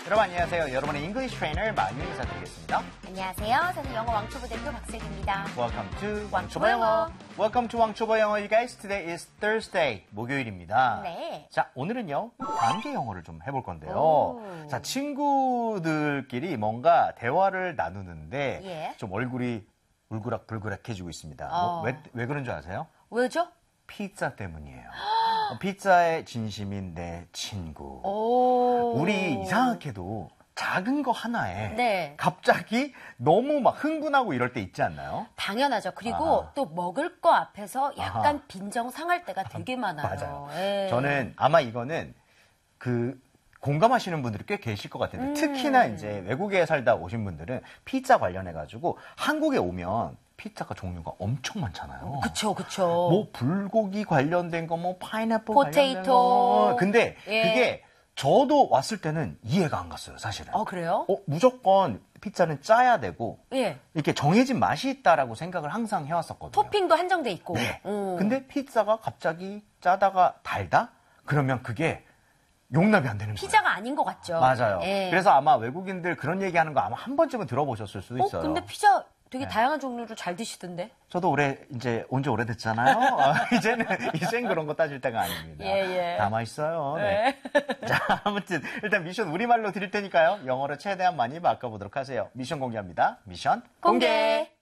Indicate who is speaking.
Speaker 1: 여러분 안녕하세요. 여러분의 잉글리시 트레이너 마유 인사드리겠습니다.
Speaker 2: 안녕하세요. 저는 영어 왕초보 대표 박슬기입니다.
Speaker 1: Welcome to
Speaker 2: 왕초보 영어.
Speaker 1: Welcome to 왕초보 영어. You guys, today is Thursday. 목요일입니다.
Speaker 2: 네.
Speaker 1: 자, 오늘은요. 관계 영어를 좀 해볼 건데요.
Speaker 2: 오.
Speaker 1: 자, 친구들끼리 뭔가 대화를 나누는데
Speaker 2: 예.
Speaker 1: 좀 얼굴이 울그락불그락해지고 있습니다. 왜 그런 줄 아세요?
Speaker 2: 왜죠?
Speaker 1: 피자 때문이에요. 피자의 진심인 내 친구.
Speaker 2: 오.
Speaker 1: 우리 이상하게도 작은 거 하나에
Speaker 2: 네.
Speaker 1: 갑자기 너무 막 흥분하고 이럴 때 있지 않나요?
Speaker 2: 당연하죠. 그리고
Speaker 1: 아하.
Speaker 2: 또 먹을 거 앞에서 약간
Speaker 1: 아하.
Speaker 2: 빈정 상할 때가 되게 많아요.
Speaker 1: 맞아요.
Speaker 2: 예.
Speaker 1: 저는 아마 이거는 공감하시는 분들이 꽤 계실 것 같은데 특히나 이제 외국에 살다 오신 분들은 피자 관련해가지고 한국에 오면 피자가 종류가 엄청 많잖아요.
Speaker 2: 그쵸.
Speaker 1: 뭐 불고기 관련된 거, 뭐 파인애플 관련된
Speaker 2: 포테이토.
Speaker 1: 거. 근데
Speaker 2: 예.
Speaker 1: 그게 저도 왔을 때는 이해가 안 갔어요, 사실은.
Speaker 2: 그래요?
Speaker 1: 무조건 피자는 짜야 되고
Speaker 2: 예.
Speaker 1: 이렇게 정해진 맛이 있다라고 생각을 항상 해왔었거든요.
Speaker 2: 토핑도 한정돼 있고.
Speaker 1: 네. 근데 피자가 갑자기 짜다가 달다? 그러면 그게 용납이 안 되는 거예요.
Speaker 2: 피자가 아닌 것 같죠.
Speaker 1: 맞아요.
Speaker 2: 예.
Speaker 1: 그래서 아마 외국인들 그런 얘기하는 거 아마 한 번쯤은 들어보셨을 수도 있어요.
Speaker 2: 근데 피자 되게
Speaker 1: 네.
Speaker 2: 다양한 종류를 잘 드시던데?
Speaker 1: 저도 이제 온 지 오래됐잖아요. 이젠 그런 거 따질 때가 아닙니다.
Speaker 2: 예.
Speaker 1: 다 맛있어요. 네. 자, 아무튼 일단 미션 우리말로 드릴 테니까요. 영어로 최대한 많이 바꿔보도록 하세요. 미션 공개합니다. 미션
Speaker 2: 공개.